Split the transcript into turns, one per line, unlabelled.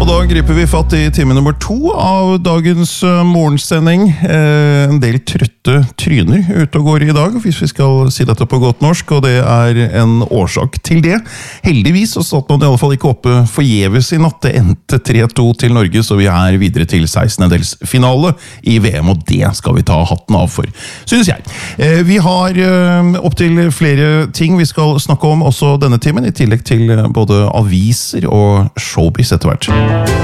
Og da griper vi fatt i time nummer 2 av dagens morgensending. En del trøtte tryner ute og går i dag, hvis vi skal si dette på godt norsk, og det er en årsak til det. Heldigvis så satt man i alle fall ikke oppe forgjeves i natt. Det endte 3-2 til Norge, så vi er videre til 16-delsfinale i VM, og det skal vi ta hatten av for, synes jeg. Vi har opp til flere ting vi skal snakke om også denne timen, i tillegg til både aviser og showbiz etter hvert.